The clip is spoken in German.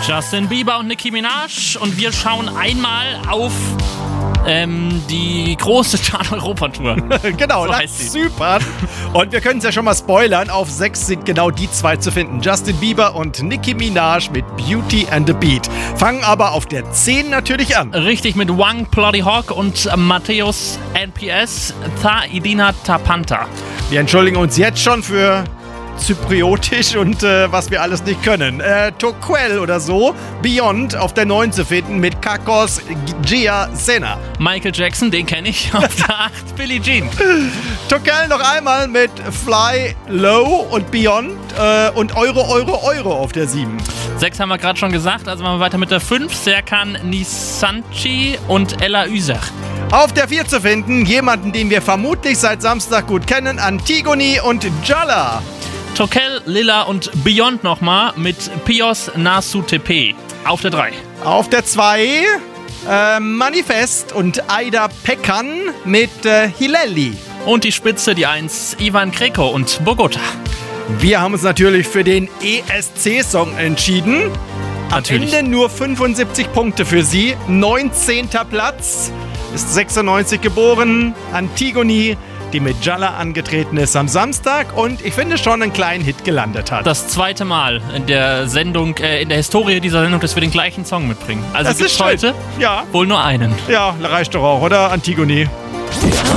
Justin Bieber und Nicki Minaj. Und wir schauen einmal auf die große Chart-Europa-Tour. Genau, so nach heißt sie. Zypern. Und wir können es ja schon mal spoilern. Auf 6 sind genau die zwei zu finden. Justin Bieber und Nicki Minaj mit Beauty and the Beat. Fangen aber auf der 10 natürlich an. Richtig, mit Wang Ploddy Hawk und Matthäus NPS Tha Idina Tapanta. Wir entschuldigen uns jetzt schon für Zypriotisch und was wir alles nicht können. Toquel oder so, Beyond auf der 9 zu finden mit Kakos Gia Sena. Michael Jackson, den kenne ich, auf der 8 Billie Jean. Toquel noch einmal mit Fly Low und Beyond und Euro auf der 7. 6 haben wir gerade schon gesagt, also machen wir weiter mit der 5. Serkan Nisanchi und Ella Üser. Auf der 4 zu finden, jemanden, den wir vermutlich seit Samstag gut kennen, Antigone und Jalla. Toquel, Lilla und Beyond nochmal mit Pios Nasu Tepe. Auf der 3. Auf der 2 Manifest und Aida Pekkan mit Hileli. Und die Spitze, die 1, Ivan Greco und Bogota. Wir haben uns natürlich für den ESC-Song entschieden. Natürlich. Am Ende nur 75 Punkte für sie. 19. Platz. Ist 96 geboren. Antigone, die mit Jalla angetreten ist am Samstag und ich finde schon einen kleinen Hit gelandet hat. Das zweite Mal in der Sendung, in der Historie dieser Sendung, dass wir den gleichen Song mitbringen. Also Das gibt's ist schön. heute Ja. wohl nur einen. Ja, reicht doch auch, oder? Antigone.